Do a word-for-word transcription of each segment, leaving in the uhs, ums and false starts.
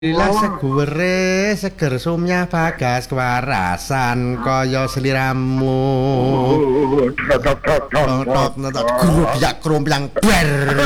Lila segure seger sumnya bagas kewarasan kaya seliramu. Tok tok tok tok tok grup yak krompiang ber.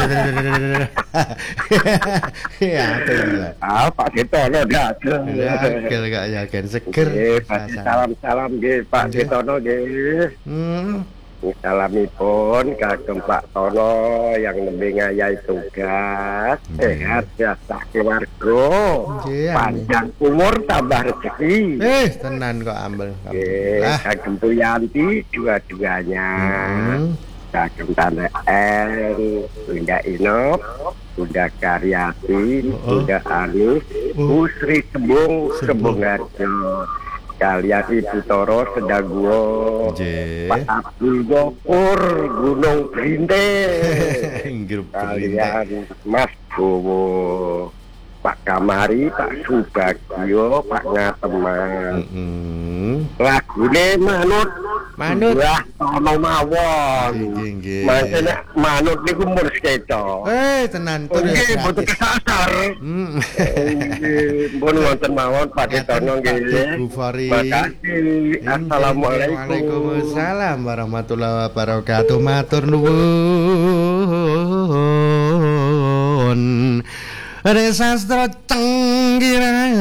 Ya betul. Ah Pak Ditono dateng. Yakel gak yakin seger. Salam-salam nggih Pak Ditono nggih. Hmm. Salamipun kagem Pak Tono yang nembe ngayahi tugas, sehat ya sak keluarga, panjang umur tambah rezeki. Eh tenan kok ambel. Nggih, kagem Bu Yanti dua-duanya. Kagem Tante El, Bunda Inop, Bunda Karyati, Bunda Anis, Bu Sri Sembung, Sembung Harjo. Kalian Ibu Toro Sedaguo, Pak Abdul Gopur Gunung Brinte, kalian Mas Bowo, Pak Kamari, Pak Subagio, Pak Ngateman. Lagune manut manut wah Tono mawon. Maksudnya manut niku mur sekeco. Eh tenan tur nggih mboten kesasar. Heeh. Pun wonten mawon Pak Tono nggih. Makasih. Assalamualaikum. Waalaikumsalam warahmatullahi wabarakatuh. Matur nuwun. Ada sastra cenggirangan.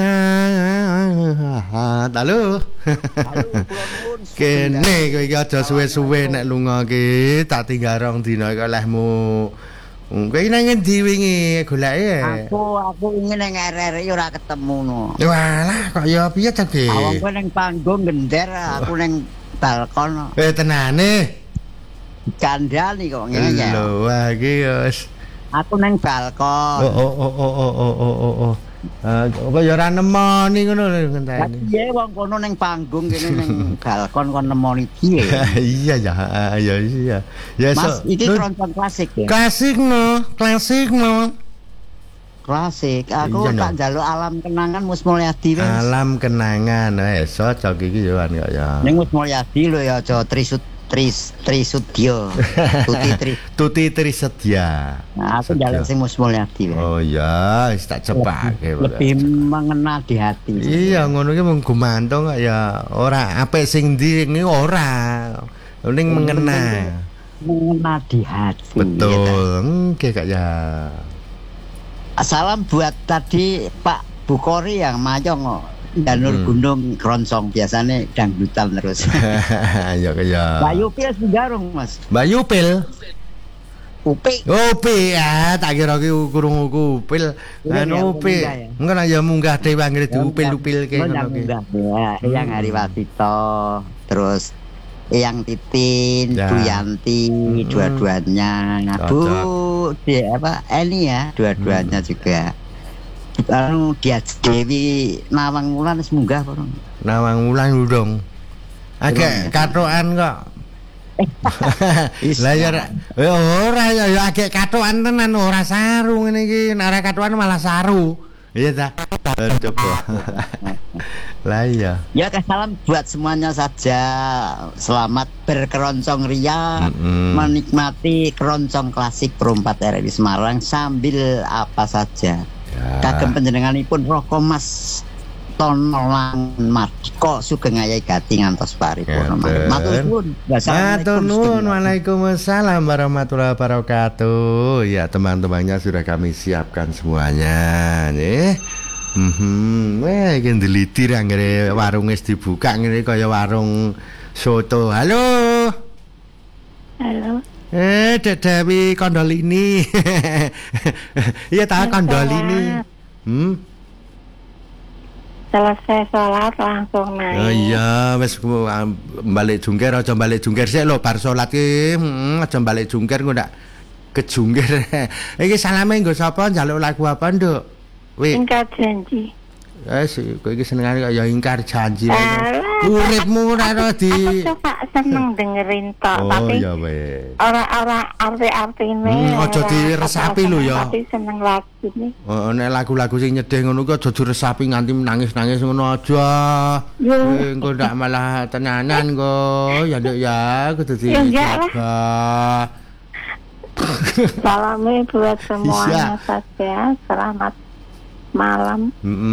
Halo. Kene kowe iki aja suwe-suwe nek lunga ki tak tinggal rong dina iki olehmu. Kowe nang endi wingi goleke? Aku aku ingin nang R R I ora ketemu no. Walah kok ya piye to ki? Awang kowe nang panggung gender, aku nang balkon. Eh tenane. Kandhani kok ngene ya. Lho iki wis aku nang balkon. Oh oh oh oh oh oh oh oh. Ah, apa ya ora nemoni ngono lho ngenteni. Piye wong kono ning panggung kene ning balkon kon nemoni piye? Iya ya, ya iya. Ya Mas, iki keroncong klasik ya. Klasik no, klasik no. Klasik. Aku tak njaluk alam kenangan Mus Mulyadi wis. Alam kenangan esuk cok iki yo kan ya. Ning Mus Mulyadi lho ya aja Trisut Tris Trisudya. Tuti Tri Tuti Trisedia. Nah, aku njaluk sing Mus Mulyadi. Oh iya, wis tak cepake. Lebih mengena di hati. Iya, ngono ki mung gumantung kok ya ora apik sing ndi ini ora. Ning mengena. Mengena di hati. Betul. Nggih Kak ya. Salam buat tadi Pak Bukori yang Mayong kok. Danur hmm. Gunung keroncong biasanya dangdutan terus. Ya ya. Bayu Pil segarung Mas. Bayu Pil. Upi. Upi ya, tak kira ki kurung upil. Anu upi. Engko ya munggah dhewe anggere diupil-upil ke ngono ki. Ya, Eyang Hariwatito, terus Eyang Titin, Bu Yanti, dua-duanya. Bu di apa? Eni ya, dua-duanya juga. Anu dia Dewi Nawang Wulan wis munggah apa? Nawang Wulan udong. Agak katokan kok. Lah ya ora ya ya agak katokan tenan ora saru ngene iki. Nek ora katokan malah saru. Iya ta? Coba. Lah iya. Ya salam buat semuanya saja. Selamat berkeroncong ria, mm-hmm. menikmati keroncong klasik Perempat R R I Semarang sambil apa saja. Ya. Kagem panjenenganipun Roko Mas Tono Lan Mardika sugeng ayahi gati ngantos paripurna. Matur nuwun. Matur nuwun. Waalaikumsalam warahmatullahi wabarakatuh. Ya, teman-temannya sudah kami siapkan semuanya nih. Mhm. Wah, iki ndelitir anggere warung wis dibuka ngene kaya warung soto. Halo. Halo. Eh, Dek Dewi Kondolini. Iya ta Kondolini. Hmm. Selesai sholat langsung naik. Oh iya, wis balik jungkir aja balik jungkir sik lho bar salat ki. Heeh, aja balik jungkir kok ndak kejungkir. Iki salame nggo sapa njaluk lagu apa, Nduk? Wi. Ingkar janji. Eh, si, kowe iki senengane kok ya ingkar janji. Uripmu ora di Pak seneng dengerin tok, oh, tapi ya weh. Ora-ora arti-artine. Hmm, aja diresapi lho ya. Tapi seneng lagu nih. Oh, nek lagu-lagu sing nyedih ngono ku aja diresapi nganti nangis-nangis ngono aja. Eh, engko ndak malah tenanan kok. Ya Nduk ya, kudu dijaga. Salamnya buat semuanya saja. Selamat malam. Mm-mm.